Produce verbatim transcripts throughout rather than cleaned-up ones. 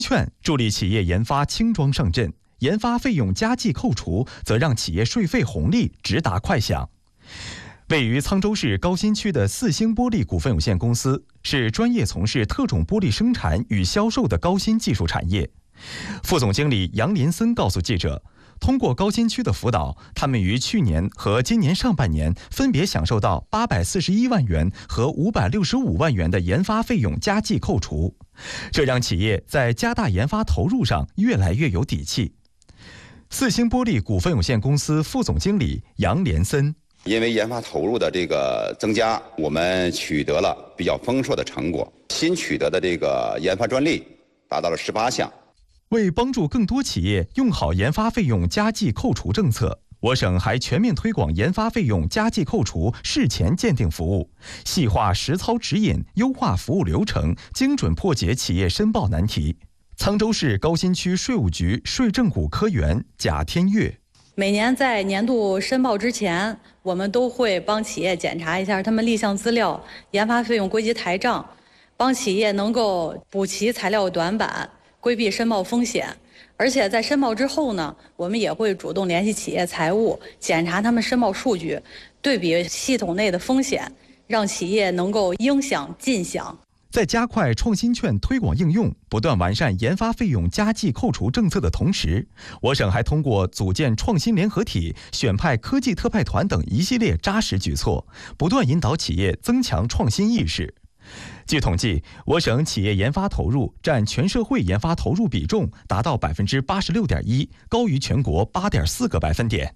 券助力企业研发轻装上阵，研发费用加计扣除，则让企业税费红利直达快享。位于沧州市高新区的四星玻璃股份有限公司是专业从事特种玻璃生产与销售的高新技术产业。副总经理杨林森告诉记者，通过高新区的辅导，他们于去年和今年上半年分别享受到八百四十一万元和五百六十五万元的研发费用加计扣除，这让企业在加大研发投入上越来越有底气。四星玻璃股份有限公司副总经理杨连森， 因为研发投入的这个增加，我们取得了比较丰硕的成果，新取得的这个研发专利达到了十八项。 为帮助更多企业用好研发费用加计扣除政策，我省还全面推广研发费用加计扣除事前鉴定服务，细化实操指引，优化服务流程，精准破解企业申报难题。沧州市高新区税务局税政股科员贾天月， 每年在年度申报之前，我们都会帮企业检查一下他们立项资料、研发费用归集台账，帮企业能够补齐材料短板，规避申报风险。而且在申报之后呢，我们也会主动联系企业财务，检查他们申报数据，对比系统内的风险，让企业能够应享尽享。 在加快创新券推广应用，不断完善研发费用加计扣除政策的同时，我省还通过组建创新联合体、选派科技特派团等一系列扎实举措，不断引导企业增强创新意识。据统计，我省企业研发投入占全社会研发投入比重达到百分之八十六点一，高于全国八点四个百分点。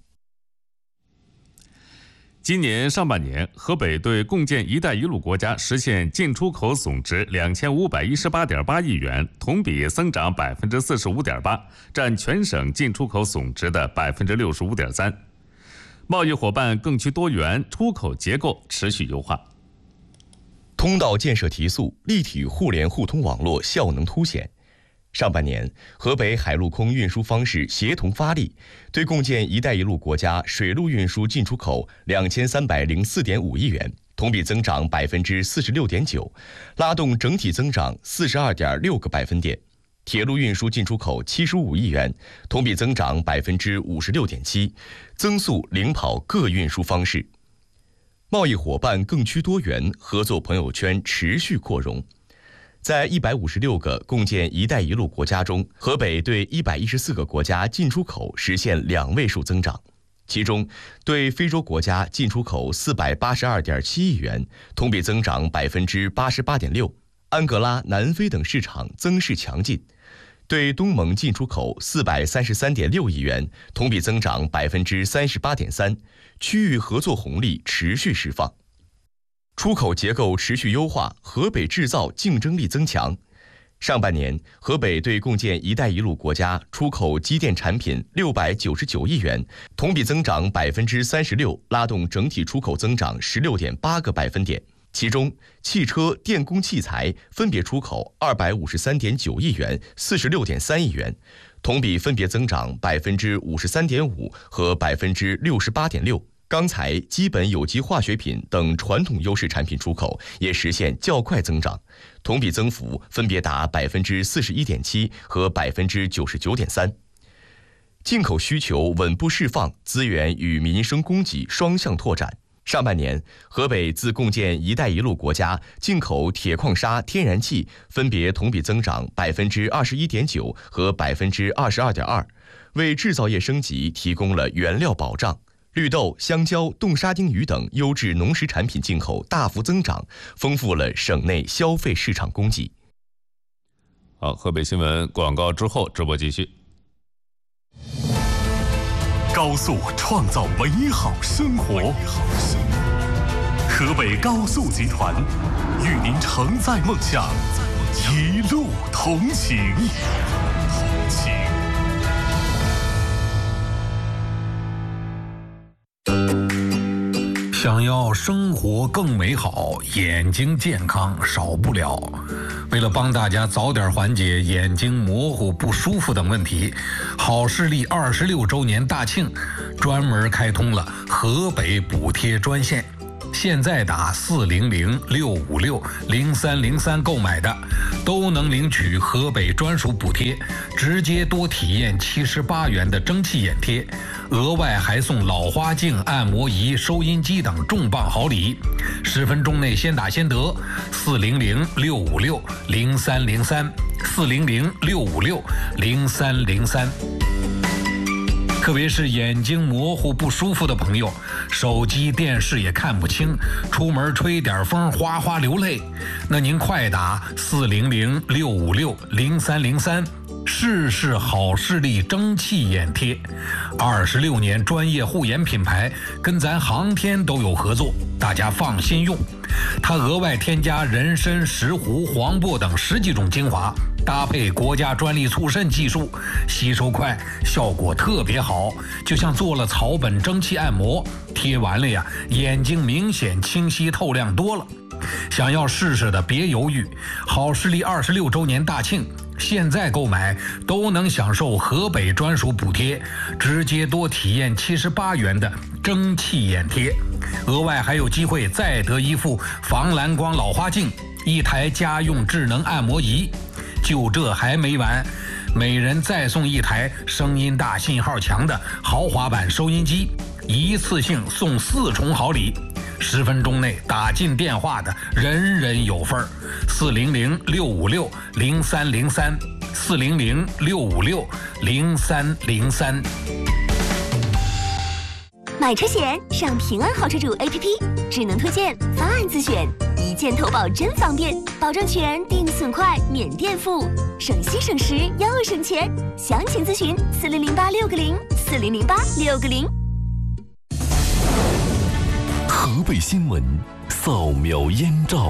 今年上半年，河北对共建“一带一路”国家实现进出口总值两千五百一十八点八亿元，同比增长百分之四十五点八，占全省进出口总值的百分之六十五点三。贸易伙伴更趋多元，出口结构持续优化。 通道建设提速，立体互联互通网络效能凸显。上半年，河北海陆空运输方式协同发力，对共建“一带一路”国家水陆运输进出口两千三百零四点五亿元，同比增长百分之四十六点九，拉动整体增长四十二点六个百分点。铁路运输进出口七十五亿元，同比增长百分之五十六点七，增速领跑各运输方式。贸易伙伴更趋多元，合作朋友圈持续扩容。在一百五十六个共建“一带一路”国家中，河北对一百一十四个国家进出口实现两位数增长，其中对非洲国家进出口四百八十二点七亿元，同比增长百分之八十八点六；安哥拉、南非等市场增势强劲。对东盟进出口四百三十三点六亿元，同比增长百分之三十八点三，区域合作红利持续释放。出口结构持续优化，河北制造竞争力增强。上半年，河北对共建“一带一路”国家出口机电产品六百九十九亿元，同比增长百分之三十六，拉动整体出口增长十六点八个百分点。其中，汽车、电工器材分别出口二百五十三点九亿元、四十六点三亿元，同比分别增长百分之五十三点五和百分之六十八点六。钢材、基本有机化学品等传统优势产品出口也实现较快增长，同比增幅分别达百分之四十一点七和百分之九十九点三。进口需求稳步释放，资源与民生供给双向拓展。上半年，河北自共建“一带一路”国家进口铁矿砂、天然气分别同比增长百分之二十一点九和百分之二十二点二，为制造业升级提供了原料保障。绿豆、香蕉、冻沙丁鱼等优质农食产品进口大幅增长，丰富了省内消费市场供给。 好，河北新闻广告之后，直播继续。 高速创造美好生活，河北高速集团与您承载梦想，一路同行。同行。 想要生活更美好，眼睛健康少不了。为了帮大家早点缓解眼睛模糊不舒服等问题，好视力二十六周年大庆专门开通了河北补贴专线。 现在打四零零六五六零三零三购买的，都能领取河北专属补贴，直接多体验七十八元的蒸汽眼贴，额外还送老花镜、按摩仪、收音机等重磅好礼。十分钟内先打先得，四零零六五六零三零三，四零零六五六零三零三。特别是眼睛模糊不舒服的朋友，手机电视也看不清，出门吹点风哗哗流泪，那您快打四零零六五六零三零三，试试好视力蒸汽眼贴。二十六年专业护眼品牌，跟咱航天都有合作，大家放心用。它额外添加人参、石斛、黄柏等十几种精华，搭配国家专利促渗技术，吸收快，效果特别好，就像做了草本蒸汽按摩，贴完了呀，眼睛明显清晰透亮多了。想要试试的别犹豫，好视力二十六周年大庆，现在购买都能享受河北专属补贴，直接多体验七十八元的蒸汽眼贴，额外还有机会再得一副防蓝光老花镜，一台家用智能按摩仪。就这还没完，每人再送一台声音大、信号强的豪华版收音机，一次性送四重好礼。十分钟内打进电话的人人有份儿。四零零六五六零三零三，四零零六五六零三零三。 买车险上平安好车主 A P P， 智能推荐，方案自选，一键投保真方便，保证全，定损快，免垫付，省心省时又省钱。详情咨询四零零八六个零，四零零八六个零。 河北新闻扫描燕赵。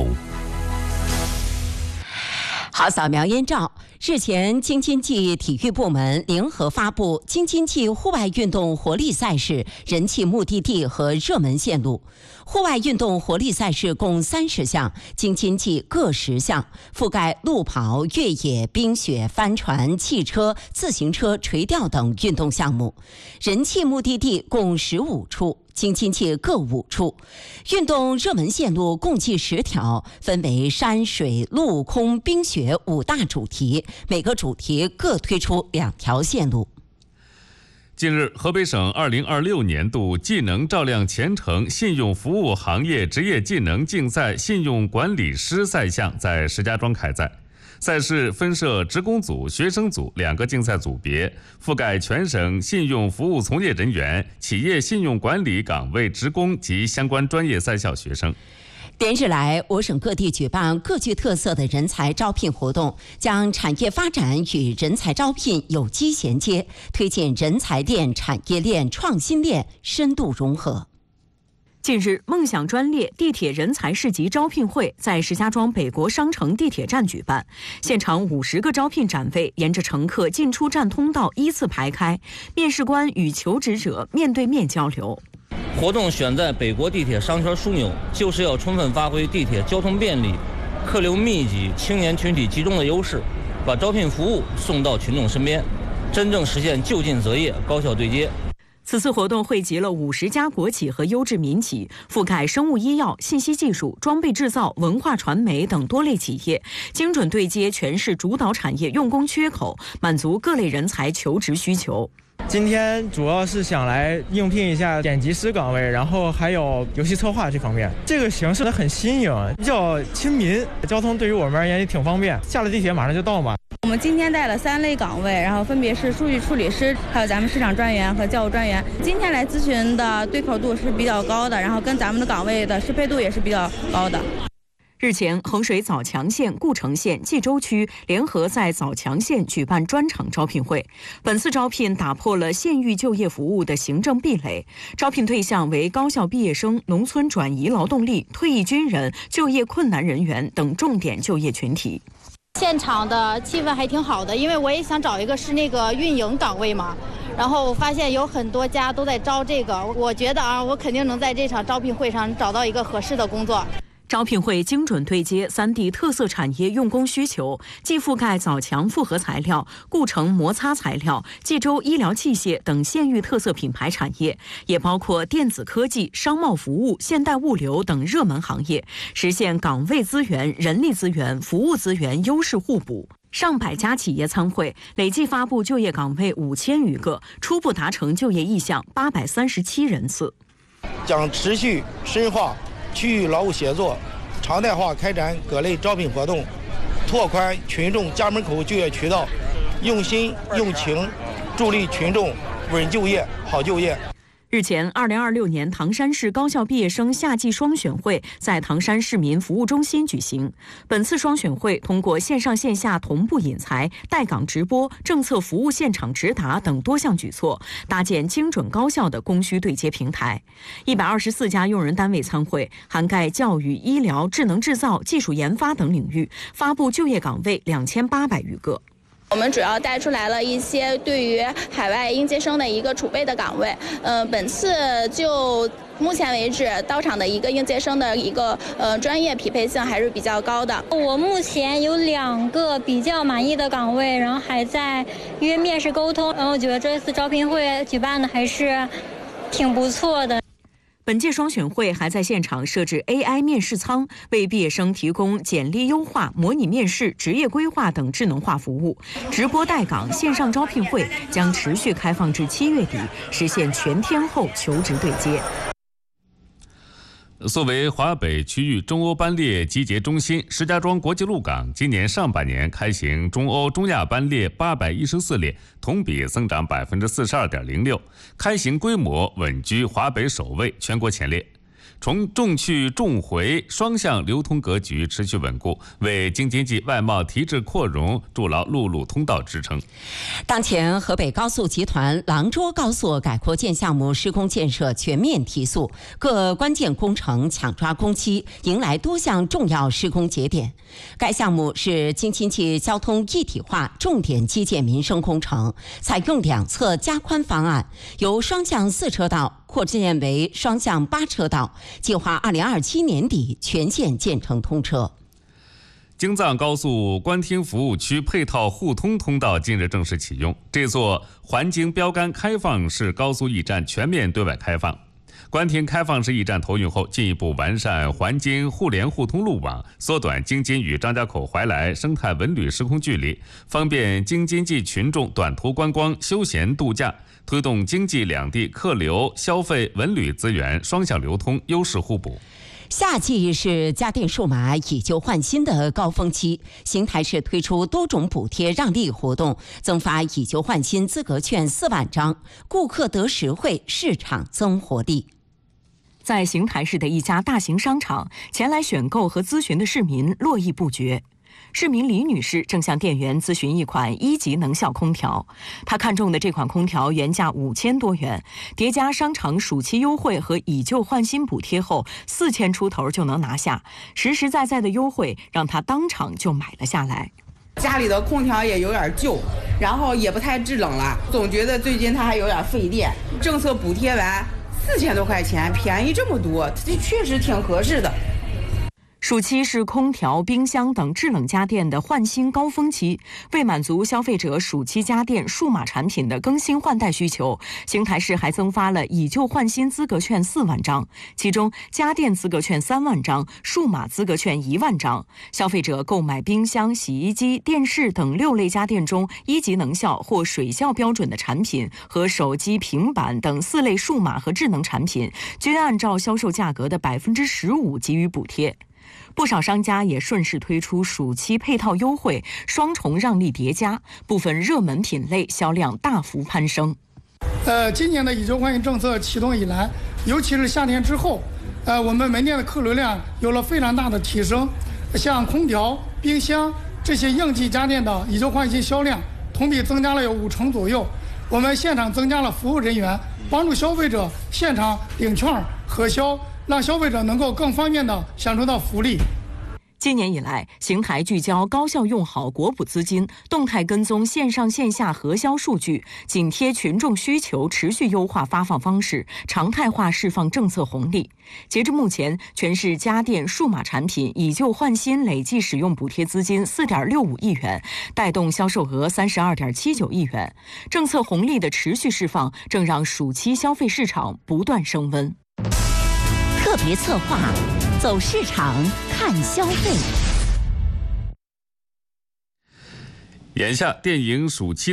好，扫描燕赵。日前，京津冀体育部门联合发布京津冀户外运动活力赛事人气目的地和热门线路。户外运动活力赛事共三十项，京津冀各十项，覆盖路跑、越野、冰雪、帆船、汽车、自行车、垂钓等运动项目。人气目的地共十五处，京津冀各五处。运动热门线路共计十条，分为山水、陆空、冰雪五大主题，每个主题各推出两条线路。 近日，河北省二零二六年度技能照亮前程信用服务行业职业技能竞赛信用管理师赛项在石家庄开赛。赛事分设职工组、学生组两个竞赛组别，覆盖全省信用服务从业人员、企业信用管理岗位职工及相关专业在校学生。 连日来，我省各地举办各具特色的人才招聘活动，将产业发展与人才招聘有机衔接，推进人才链、产业链、创新链深度融合。 近日，梦想专列地铁人才市集招聘会在石家庄北国商城地铁站举办，现场五十个招聘展位沿着乘客进出站通道依次排开，面试官与求职者面对面交流。 活动选在北国地铁商圈枢纽，就是要充分发挥地铁交通便利、客流密集、青年群体集中的优势，把招聘服务送到群众身边，真正实现就近择业、高效对接。 此次活动汇集了五十家国企和优质民企，覆盖生物医药、信息技术、装备制造、文化传媒等多类企业，精准对接全市主导产业用工缺口，满足各类人才求职需求。 今天主要是想来应聘一下剪辑师岗位，然后还有游戏策划这方面。这个形式很新颖，比较亲民，交通对于我们而言也挺方便，下了地铁马上就到嘛。 我们今天带了三类岗位，然后分别是数据处理师，还有咱们市场专员和教务专员。今天来咨询的对口度是比较高的，然后跟咱们的岗位的适配度也是比较高的。 日前，衡水枣强县、故城县、冀州区联合在枣强县举办专场招聘会。本次招聘打破了县域就业服务的行政壁垒，招聘对象为高校毕业生、农村转移劳动力、退役军人、就业困难人员等重点就业群体。 现场的气氛还挺好的，因为我也想找一个是那个运营岗位嘛，然后我发现有很多家都在招这个，我觉得啊，我肯定能在这场招聘会上找到一个合适的工作。 招聘会精准对接三地特色产业用工需求，既覆盖早强复合材料、固成摩擦材料、冀州医疗器械等县域特色品牌产业，也包括电子科技、商贸服务、现代物流等热门行业，实现岗位资源、人力资源、服务资源优势互补。上百家企业参会，累计发布就业岗位五千余个，初步达成就业意向八百三十七人次。 将持续深化区域劳务协作，常态化开展各类招聘活动，拓宽群众家门口就业渠道，用心用情助力群众稳就业、好就业。 日前，二零二六年唐山市高校毕业生夏季双选会在唐山市民服务中心举行。本次双选会通过线上线下同步引才、带岗直播、政策服务现场直达等多项举措，搭建精准高效的供需对接平台。一百二十四家用人单位参会，涵盖教育、医疗、智能制造、技术研发等领域，发布就业岗位两千八百余个。 我们主要带出来了一些对于海外应届生的一个储备的岗位。呃，本次就目前为止到场的一个应届生的一个呃专业匹配性还是比较高的。 我目前有两个比较满意的岗位，然后还在约面试沟通。嗯，我觉得这次招聘会举办的还是挺不错的。 本届双选会还在现场设置 A I 面试舱，为毕业生提供简历优化、模拟面试、职业规划等智能化服务。直播带岗线上招聘会将持续开放至七月底，实现全天候求职对接。 作为华北区域中欧班列集结中心，石家庄国际陆港今年上半年开行中欧、中亚班列八百一十四列，同比增长百分之四十二点零六，开行规模稳居华北首位，全国前列。从重去重回双向流通格局持续稳固，为京津冀外贸提质扩容筑牢陆路通道支撑。 当前，河北高速集团廊涿高速改扩建项目施工建设全面提速，各关键工程抢抓工期，迎来多项重要施工节点。该项目是京津冀交通一体化重点基建民生工程，采用两侧加宽方案，由双向四车道扩建为双向八车道，计划二零二七年底全线建成通车。 京藏高速官厅服务区配套互通通道近日正式启用，这座环京标杆开放式高速驿站全面对外开放。官厅开放式驿站投运后，进一步完善环京互联互通路网，缩短京津与张家口怀来生态文旅时空距离，方便京津冀群众短途观光、休闲度假，推动经济两地客流、消费、文旅资源双向流通，优势互补。 夏季是家电数码以旧换新的高峰期，邢台市推出多种补贴让利活动，增发以旧换新资格券四万张，顾客得实惠，市场增活力。 在邢台市的一家大型商场，前来选购和咨询的市民络绎不绝。市民李女士正向店员咨询一款一级能效空调，她看中的这款空调原价五千多元，叠加商场暑期优惠和以旧换新补贴后，四千出头就能拿下，实实在在的优惠让她当场就买了下来。 家里的空调也有点旧，然后也不太制冷了，总觉得最近它还有点费电。政策补贴完四千多块钱，便宜这么多，这确实挺合适的。 暑期是空调、冰箱等制冷家电的换新高峰期，为满足消费者暑期家电数码产品的更新换代需求，邢台市还增发了以旧换新资格券四万张，其中家电资格券三万张，数码资格券一万张。消费者购买冰箱、洗衣机、电视等六类家电中一级能效或水效标准的产品和手机、平板等四类数码和智能产品，均按照销售价格的百分之十五给予补贴。不少商家也顺势推出暑期配套优惠，双重让利叠加，部分热门品类销量大幅攀升。 呃，今年的以旧换新政策启动以来，尤其是夏天之后，呃，我们门店的客流量有了非常大的提升。像空调、冰箱这些应季家电的以旧换新销量同比增加了有五成左右。我们现场增加了服务人员，帮助消费者现场领券核销，让消费者能够更方便地享受到福利。 今年以来，邢台聚焦高效用好国补资金，动态跟踪线上线下核销数据，紧贴群众需求，持续优化发放方式，常态化释放政策红利。截至目前，全市家电数码产品以旧换新累计使用补贴资金四点六五亿元，带动销售额三十二点七九亿元。政策红利的持续释放，正让暑期消费市场不断升温。 特别策划，走市场看消费。 眼下电影暑期